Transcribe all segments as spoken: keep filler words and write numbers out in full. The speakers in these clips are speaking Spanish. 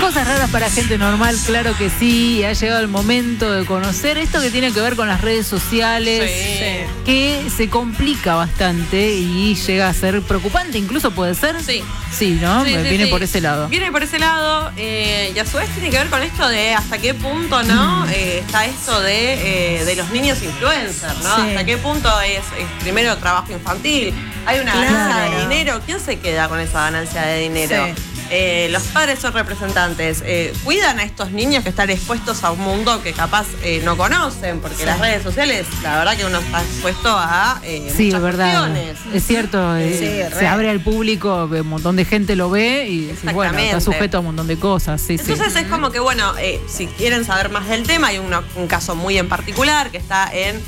Cosas raras para gente normal, claro que sí. Ha llegado el momento de conocer esto que tiene que ver con las redes sociales, Sí. que se complica bastante y llega a ser preocupante, incluso puede ser. Sí. Sí, ¿no? Sí, sí, Viene sí. por ese lado. Viene por ese lado eh, y a su vez tiene que ver con esto de hasta qué punto, ¿no? Mm. Eh, está esto de, eh, de los niños influencers, ¿no? Sí. Hasta qué punto es, es primero trabajo infantil. Hay una Claro. ganancia de dinero. ¿Quién se queda con esa ganancia de dinero? Sí. Eh, los padres son representantes. Eh, cuidan a estos niños que están expuestos a un mundo que capaz eh, no conocen, porque Sí. las redes sociales, la verdad que uno está expuesto a eh, Sí, muchas es verdad. cuestiones. Es cierto, eh, Sí, se re. abre al público, un montón de gente lo ve y decís, bueno, está Exactamente. sujeto a un montón de cosas. Sí, sí. Entonces es como que, bueno, eh, si quieren saber más del tema, hay uno- un caso muy en particular que está en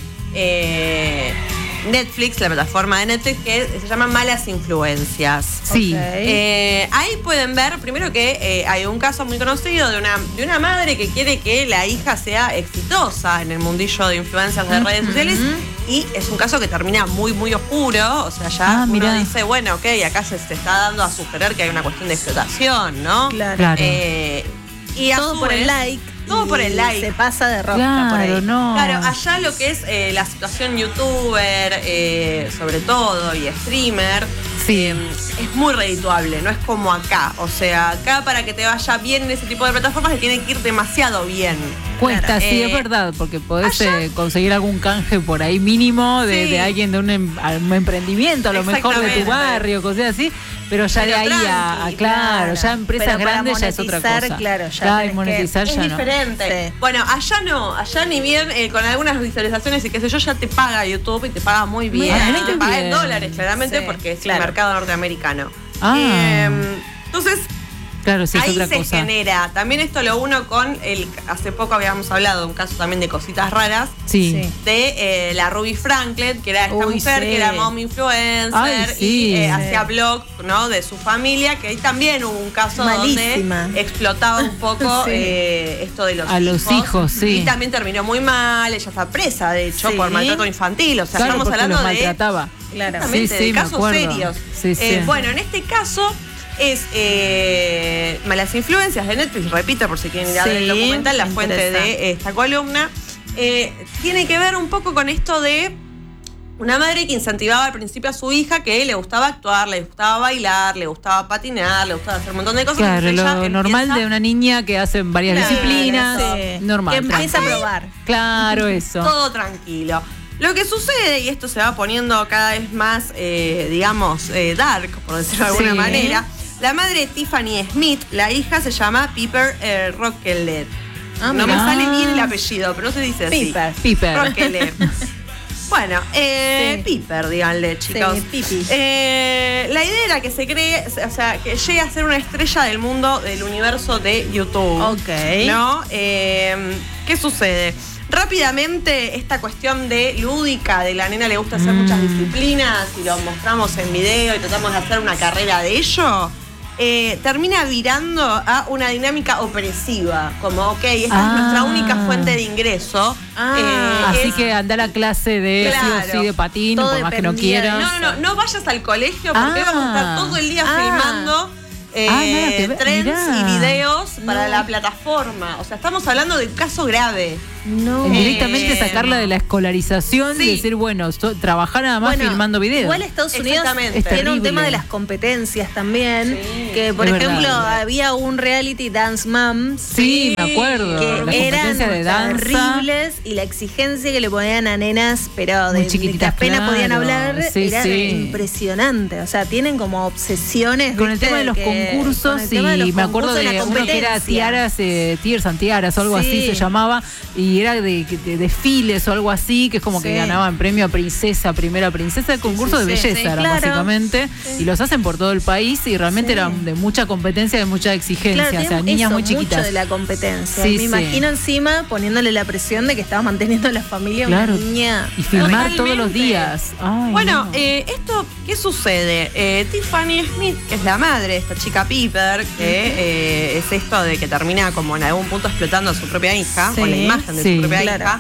eh, Netflix, la plataforma de Netflix, que se llama Malas Influencias. Sí. Ok. Eh, ahí pueden ver, primero que eh, hay un caso muy conocido de una, de una madre que quiere que la hija sea exitosa en el mundillo de influencias de redes sociales, y es un caso que termina muy, muy oscuro. O sea, ya Ah, uno mirá. dice, bueno, ok, acá se, se está dando a sugerir que hay una cuestión de explotación, ¿no? Claro. Claro. Eh, y a Todo su por el vez- like. Todo y por el like. Se pasa de rosca por ahí. Claro, no. Claro, allá lo que es eh, la situación youtuber, eh, sobre todo, y streamer, Sí. eh, es muy redituable, no es como acá. O sea, acá para que te vaya bien en ese tipo de plataformas te tiene que ir demasiado bien. Cuesta, Claro. sí, Eh, es verdad, porque podés allá- eh, conseguir algún canje por ahí mínimo de, Sí. de alguien de un, em- un emprendimiento, a lo mejor de tu Exactamente. barrio, cosas así, pero ya Pero de ahí a, tranqui, a- claro, claro. ya empresas Pero para grandes ya es otra monetizar, cosa. claro, ya Claro, tenés y monetizar Es ya no. diferente. Sí. Bueno, allá no, allá ni bien eh, con algunas visualizaciones y qué sé yo, ya te paga YouTube y te paga muy bien. Ah, y te paga en bien. dólares, claramente, Sí, porque es claro. el mercado norteamericano. Ah. Eh, entonces, Claro, sí, es ahí otra se cosa. genera. También esto lo uno con el. Hace poco habíamos hablado de un caso también de cositas raras. Sí. Sí. De eh, la Ruby Franklin, que era esta Uy, mujer sí. que era mom influencer Ay, sí. y eh, Sí. hacía blog, ¿no? De su familia, que ahí también hubo un caso Malísima. donde explotaba un poco Sí. eh, esto de los A hijos. los hijos, sí. Y también terminó muy mal, ella está presa, de hecho, Sí. por maltrato infantil. O sea, Claro, estamos porque hablando los de maltrataba. Claro. Exactamente, Sí, sí, de me casos acuerdo. serios. Sí, sí. Eh, bueno, en este caso es eh, Malas Influencias de Netflix, repito, por si quieren ir a ver el Sí, documental, la me fuente interesa. de esta columna, eh, tiene que ver un poco con esto de una madre que incentivaba al principio a su hija que le gustaba actuar, le gustaba bailar, le gustaba patinar, le gustaba hacer un montón de cosas. Claro, entonces lo ella normal empieza- de una niña que hace varias Claro, disciplinas. sí. Normal. Que empieza a tranqui. probar. Claro, eso. Todo tranquilo. Lo que sucede, y esto se va poniendo cada vez más, eh, digamos, eh, dark, por decirlo de alguna Sí. manera, la madre de Tiffany Smith, la hija se llama Piper eh, Rocklet. Ah, no me mirá. sale bien el apellido, pero no se dice así. Piper. Piper. Rocklet. Bueno, eh, Sí. Piper, díganle, chicos. Sí, Pipi. Eh, la idea era que se cree, o sea, que llegue a ser una estrella del mundo, del universo de YouTube. Ok. ¿No? Eh, ¿Qué sucede? Rápidamente, esta cuestión de lúdica, de la nena le gusta hacer Mm. muchas disciplinas y lo mostramos en video y tratamos de hacer una carrera de ello, eh, termina virando a una dinámica opresiva. Como, ok, esta Ah. es nuestra única fuente de ingreso. Ah, Eh, Así es- que anda a la clase de Claro. sí o sí de patín, Todo por más que no dependía de- quieras. No, no, no, no vayas al colegio porque Ah. vamos a estar todo el día Ah. filmando eh, Ah, nada que ver, trends mirá. y videos para No. la plataforma. O sea, estamos hablando de un caso grave. No. Eh, Directamente Eh, sacarla de la escolarización sí. y decir, bueno, so- trabajar nada más Bueno, filmando videos. Igual Estados Unidos Exactamente. Es tiene un terrible. tema de las competencias también. Sí. Que, por Es ejemplo, verdad. había un reality Dance Moms. Sí, me acuerdo. Que Las eran competencias de danza. terribles y la exigencia que le ponían a nenas, pero Muy de, de que chiquititas, apenas podían claro. hablar, Sí, era sí. impresionante. O sea, tienen como obsesiones. Con el ¿viste? tema de los que- concursos con el tema de y los me acuerdo concursos, de la uno que era competencia. tiaras, eh, Tears and Tiaras o algo así Sí. se llamaba, y era de, de desfiles o algo así, que es como que Sí. ganaban premio a princesa, primera princesa, concursos sí, de sí, belleza sí, eran claro. básicamente, y los hacen por todo el país y realmente Sí. eran de mucha competencia, de mucha exigencia, Claro, o sea, tienen niñas eso, muy chiquitas. mucho de la competencia. Sí, Me sí. imagino encima poniéndole la presión de que estabas manteniendo la familia Claro. una niña. Y filmar Totalmente. todos los días. Ay, Bueno, no. eh, esto, ¿qué sucede? Eh, Tiffany Smith, que es la madre de esta chica Piper, que eh, es esto de que termina como en algún punto explotando a su propia hija, Sí, o la imagen de sí, su propia claro. hija,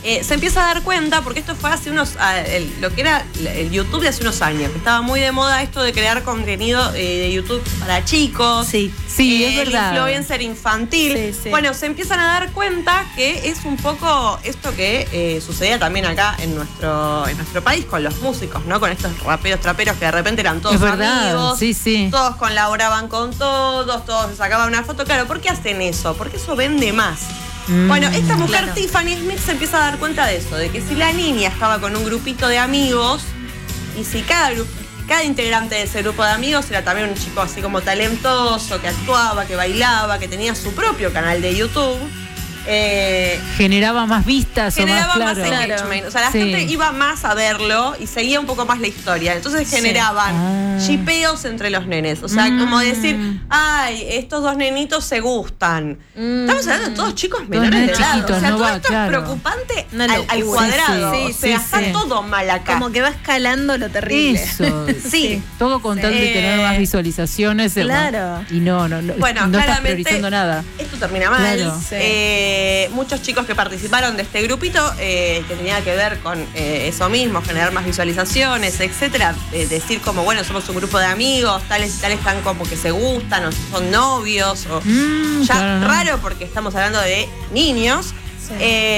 eh, se empieza a dar cuenta, porque esto fue hace unos, a, el, lo que era el YouTube de hace unos años, que estaba muy de moda esto de crear contenido eh, de YouTube para chicos. Sí, sí, eh, es verdad. El influencer infantil. Sí, sí. Bueno, se empiezan a dar cuenta que es un poco esto que eh, sucedía también acá en nuestro, en nuestro país con los músicos, ¿no? Con estos raperos, traperos que de repente eran todos Es verdad, amigos, sí, sí. todos colaboraban con todos, todos se sacaban una foto. Claro, ¿por qué hacen eso? Porque eso vende más. Mm, Bueno, esta mujer, claro. Tiffany Smith, se empieza a dar cuenta de eso, de que si la niña estaba con un grupito de amigos y si cada, grup- cada integrante de ese grupo de amigos era también un chico así como talentoso, que actuaba, que bailaba, que tenía su propio canal de YouTube, eh, Generaba más vistas generaba o más, más claro. engagement. O sea, la Sí. gente iba más a verlo y seguía un poco más la historia. Entonces generaban Ah. shipeos entre los nenes. O sea, Mm. como decir, ay, estos dos nenitos se gustan. Mm. Estamos hablando de todos chicos menores de nenes edad. chiquitos, O sea, no todo va, esto claro. es preocupante Una al, al locura. cuadrado. Sí, o sí, sea, sí, está sí. todo mal acá. Como que va escalando lo terrible. Eso. Sí. Todo con tal de Eh, tener más visualizaciones. claro. Y no, no, no, Bueno, no estás claramente priorizando nada. esto termina mal. Claro. Sí. Eh, muchos chicos que participaron de este grupito eh, que tenía que ver con eh, eso mismo, generar más visualizaciones, etcétera. Eh, decir como, bueno, somos un grupo de amigos, tales y tales están como que se gustan o son novios. O, Mm, ya claro, no. raro porque estamos hablando de niños. Sí.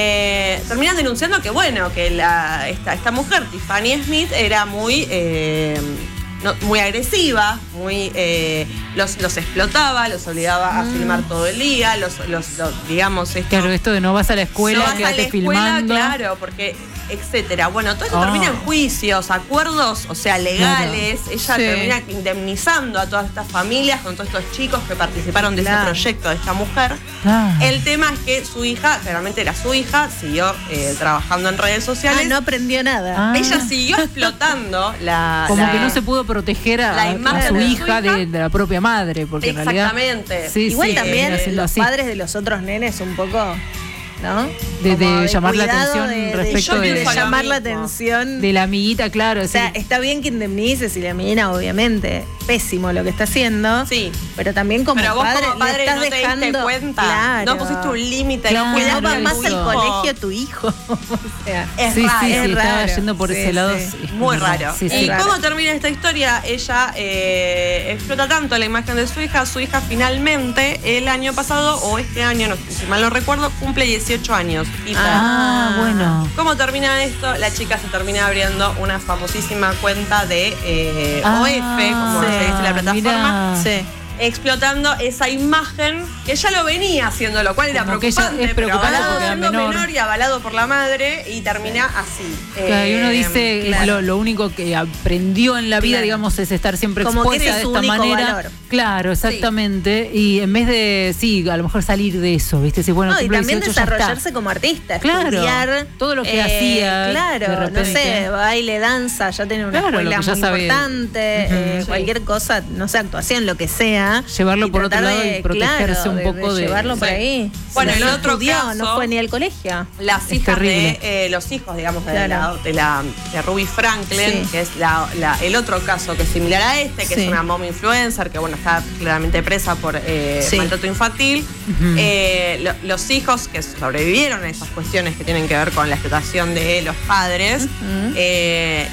Eh, terminan denunciando que, bueno, que la, esta, esta mujer, Tiffany Smith, era muy... eh, no, muy agresiva, muy eh, los, los explotaba, los obligaba a Mm. filmar todo el día, los, los, los, digamos, esto, Claro, esto de no vas a la no escuela, vas a quédate la escuela, filmando. claro, porque etcétera. Bueno, todo esto Ah. termina en juicios, acuerdos, o sea, legales. Ella Sí. termina indemnizando a todas estas familias con todos estos chicos que participaron de Claro. ese proyecto de esta mujer. Ah. El tema es que su hija, claramente era su hija, siguió eh, trabajando en redes sociales. Ah, no aprendió nada. Ah. Ella siguió explotando la. Como la- que no se pudo proteger a, la a imagen su de su hija hija. de, de la propia madre, porque en realidad. Exactamente. Sí, Igual sí, también termina siendo los así. padres de los otros nenes un poco, ¿no? De- de Como llamar la cuidado, atención de- de- respecto de, de- de Yo pienso lo llamar la mismo. atención. De la amiguita, claro. O sea, sí. está bien que indemnices y la mina, obviamente, pésimo lo que está haciendo. Sí. Pero también como Pero vos padre, como padre le estás no te dejando, diste cuenta. Claro. No pusiste un límite. Claro, no Que no cuidaste va a más tu al hijo. colegio tu hijo. o sea, Es sí, raro. sí, sí, es estaba raro. yendo por Sí, ese lado. sí. sí. Muy raro. Sí, ¿Y sí. raro. cómo termina esta historia? Ella eh, explota tanto la imagen de su hija. Su hija finalmente, el año pasado, o este año, no, si mal no recuerdo, cumple dieciocho años. Tipo, Ah, bueno. ¿cómo termina esto? La chica se termina abriendo una famosísima cuenta de eh, Ah, O F, como sí. se dice la plataforma, Mirá. sí. explotando esa imagen que ya lo venía haciendo, lo cual era Como que ella preocupante, es preocupante pero avalado porque era siendo menor. menor y avalado por la madre y termina así. Claro, y uno Eh, dice, claro. lo, lo único que aprendió en la vida, Claro. digamos, es estar siempre Como que expuesta ese de es su esta único manera. valor. Claro, exactamente. Y en vez de, sí, a lo mejor salir de eso, ¿viste? Si, bueno, No, y cumplo también dieciocho, ya está. desarrollarse como artista, Claro, estudiar todo lo que hacía, de Claro, no repente. sé, baile, danza, ya tiene una Claro, lo escuela que ya muy sabe. importante, Ujú. eh, Sí. cualquier cosa, no sé, actuación, lo que sea. Llevarlo y por otro tratar lado y protegerse claro, un de- poco de- llevarlo por Sí. ahí. Bueno, Si el no otro estudió, caso- no fue ni al colegio. Las Es hijas terrible. de eh, los hijos, digamos, de, Claro. la, de, la, de Ruby Franklin, Sí. que es la, la- el otro caso que es similar a este, que Sí. es una mom influencer, que bueno, está claramente presa por eh, Sí. maltrato infantil. Ujú. Eh, lo- los hijos que sobrevivieron a esas cuestiones que tienen que ver con la explotación de los padres, Ujú. eh,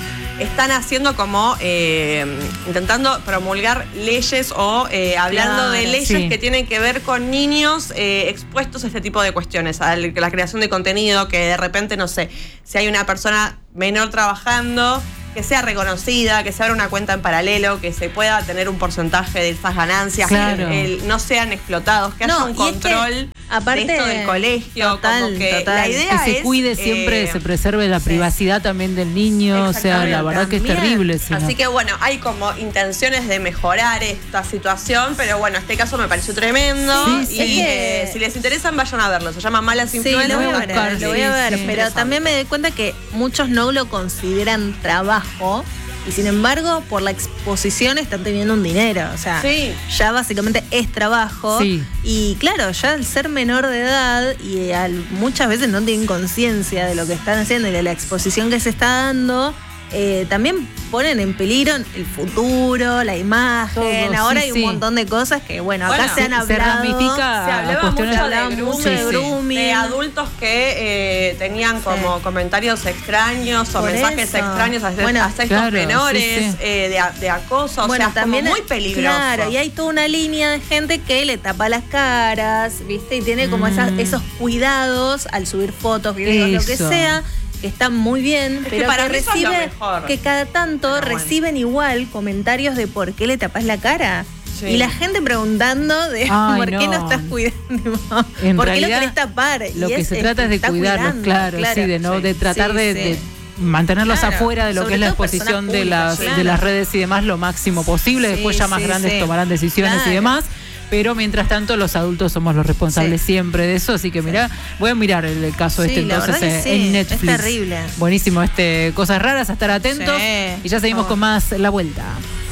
están haciendo como eh, intentando promulgar leyes o eh, hablando Claro, de leyes sí. que tienen que ver con niños eh, expuestos a este tipo de cuestiones, a la creación de contenido, que de repente, no sé, si hay una persona menor trabajando, que sea reconocida, que se abra una cuenta en paralelo, que se pueda tener un porcentaje de esas ganancias, Claro. que el- no sean explotados, que haya No, un y es que, control aparte, de esto del colegio, total, como que total. la idea Que se es, cuide siempre, eh, se preserve la sí. privacidad también del niño. O sea, la Exactamente. verdad que es También. terrible. si no. Así que bueno, hay como intenciones de mejorar esta situación, pero bueno, este caso me pareció tremendo. Sí, y sí. eh, si les interesan, vayan a verlo. Se llama Malas Sí, Influencias. lo voy a voy a ver, buscar, lo voy a sí, ver, sí. pero Interesante. también me doy cuenta que muchos no lo consideran trabajo y sin embargo por la exposición están teniendo un dinero, o sea, Sí. ya básicamente es trabajo Sí. y claro, ya al ser menor de edad y al- muchas veces no tienen conciencia de lo que están haciendo y de la exposición que se está dando, eh, también ponen en peligro el futuro, la imagen. Todo, ahora sí, hay sí. un montón de cosas que, bueno, acá Bueno, se han se hablado. ramifica Se a hablaba cuestiones mucho hablaba de mucho grooming, de grooming. de adultos que eh, tenían como Sí. comentarios extraños o Por mensajes eso. extraños a, Bueno, a sextos claro, menores, sí, sí. eh, de, a- de acoso, o Bueno, sea, también como muy hay- peligroso. Claro, y hay toda una línea de gente que le tapa las caras, ¿viste? Y tiene como esas- Mm. esos cuidados al subir fotos, videos, lo que Eso. sea, que están muy bien, Es que pero para que mí eso es lo recibe, mejor. que cada tanto Pero bueno. reciben igual comentarios de por qué le tapas la cara. Sí. Y la gente preguntando de Ay, por qué no no. estás cuidando, En por qué lo realidad, querés tapar. Lo Y que es- se es trata es que de está cuidarlos, cuidando, claro, sí, de no, de Sí, tratar sí, de, sí. de mantenerlos Claro, afuera de lo sobre que es la todo exposición personas de las, públicas, de las claro. redes y demás lo máximo posible. Sí, Después ya más sí, grandes sí. tomarán decisiones y Claro. demás. Pero mientras tanto los adultos somos los responsables Sí. siempre de eso. Así que mirá, voy a mirar el, el caso Sí, este la entonces verdad que eh, sí, en es Netflix. terrible. Buenísimo, este, cosas raras, a estar atentos. Sí. Y ya seguimos Oh. con más La Vuelta.